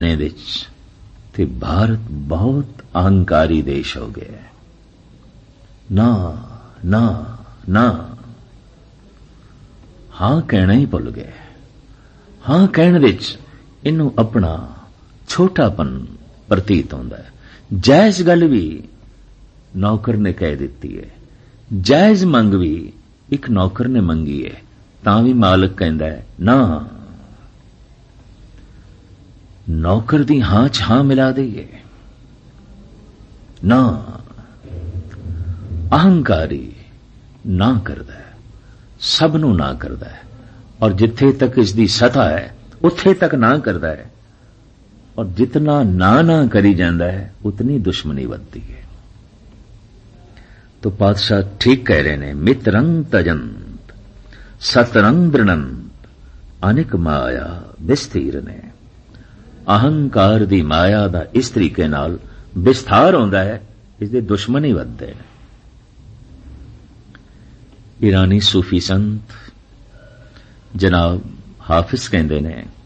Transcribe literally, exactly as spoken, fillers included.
ਜ਼ਮਾਨੇ ਵਿੱਚ ਤੇ ਭਾਰਤ ਬਹੁਤ ਅਹੰਕਾਰੀ ਦੇਸ਼ ਹੋ ਗਿਆ। ਨਾ ਨਾ ਨਾ ਹਾਂ ਕਹਿਣਾ ਹੀ ਭੁੱਲ ਗਏ। ਹਾਂ ਕਹਿਣ ਵਿੱਚ ਇਹਨੂੰ ਆਪਣਾ ਛੋਟਾਪਨ ਪ੍ਰਤੀਤ ਹੁੰਦਾ ਹੈ। ਜਾਇਜ਼ ਗੱਲ ਵੀ ਨੌਕਰ ਨੇ ਕਹਿ ਦਿੱਤੀ ਹੈ, ਜਾਇਜ਼ ਮੰਗ ਵੀ ਇੱਕ ਨੌਕਰ ਨੇ ਮੰਗੀ ਹੈ, ਤਾਂ ਵੀ ਮਾਲਕ ਕਹਿੰਦਾ ਹੈ ਨਾ। ਨੌਕਰ ਦੀ ਹਾਂ ਚ ਹਾਂ ਮਿਲਾ ਦਈਏ ਨਾ। ਅਹੰਕਾਰੀ ਨਾ ਕਰਦਾ ਹੈ, ਸਭ ਨੂੰ ਨਾ ਕਰਦਾ ਹੈ, ਔਰ ਜਿੱਥੇ ਤੱਕ ਇਸ ਦੀ ਸਤਾ ਹੈ ਉੱਥੇ ਤੱਕ ਨਾ ਕਰਦਾ ਹੈ, ਔਰ ਜਿਤਨਾ ਨਾ ਨਾ ਕਰੀ ਜਾਂਦਾ ਹੈ ਉਤਨੀ ਦੁਸ਼ਮਣੀ ਵੱਧਦੀ ਹੈ। तो पातशाह ठीक कह रहे ने, मित्रंग तजंत सतरंग दृणंत अनिक माया विस्तीर ने। अहंकार दी माया दा इस तरीके नाल विस्तार होंदा है, इसदे दुश्मन ही वधदे ने। ईरानी सूफी संत जनाब हाफिज कहंदे ने,